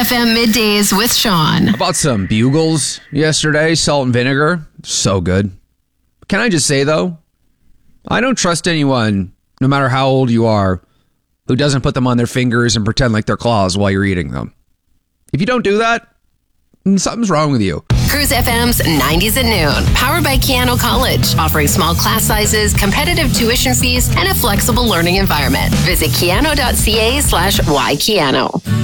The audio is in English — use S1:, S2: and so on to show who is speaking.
S1: FM Middays with Sean.
S2: I bought some Bugles yesterday, salt and vinegar. So good. Can I just say, though, I don't trust anyone, no matter how old you are, who doesn't put them on their fingers and pretend like they're claws while you're eating them. If you don't do that, something's wrong with you.
S1: Cruise FM's 90s at noon, powered by Keano College, offering small class sizes, competitive tuition fees, and a flexible learning environment. Visit keano.ca/ykeano.